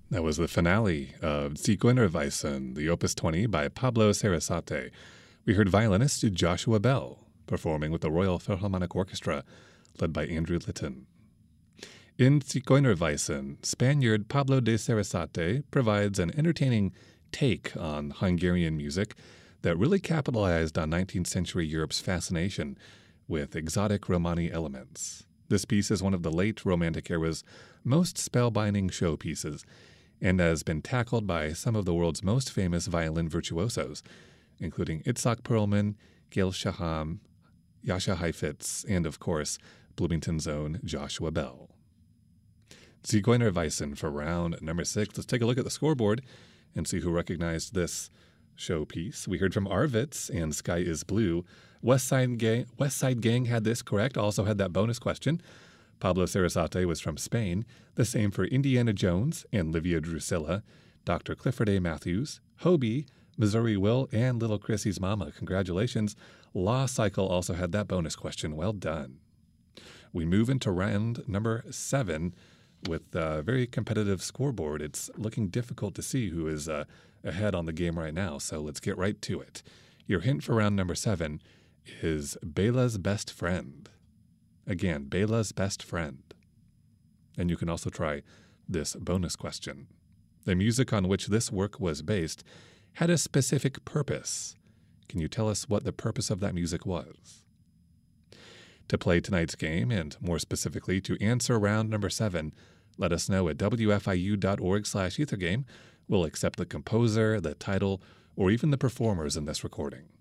That was the finale of Zigeunerweisen, the Opus 20 by Pablo Sarasate. We heard violinist Joshua Bell performing with the Royal Philharmonic Orchestra, led by Andrew Litton. In Zigeunerweisen, Spaniard Pablo de Sarasate provides an entertaining take on Hungarian music that really capitalized on 19th century Europe's fascination with exotic Romani elements. This piece is one of the late Romantic era's most spellbinding showpieces, and has been tackled by some of the world's most famous violin virtuosos, including Itzhak Perlman, Gail Shaham, Jascha Heifetz, and of course, Bloomington's own Joshua Bell. Zigeunerweisen for round number 6. Let's take a look at the scoreboard and see who recognized this showpiece. We heard from Arvitz and Sky is Blue. West Side Gang had this correct, also had that bonus question. Pablo Sarasate was from Spain. The same for Indiana Jones and Livia Drusilla, Dr. Clifford A. Matthews, Hobie, Missouri Will, and Little Chrissy's Mama. Congratulations. Law Cycle also had that bonus question. Well done. We move into round number 7 with a very competitive scoreboard. It's looking difficult to see who is ahead on the game right now, so let's get right to it. Your hint for round number 7 is Bela's Best Friend. Again, Bela's Best Friend. And you can also try this bonus question. The music on which this work was based had a specific purpose. Can you tell us what the purpose of that music was? To play tonight's game, and more specifically to answer round number 7, let us know at wfiu.org/ethergame. We'll accept the composer, the title, or even the performers in this recording.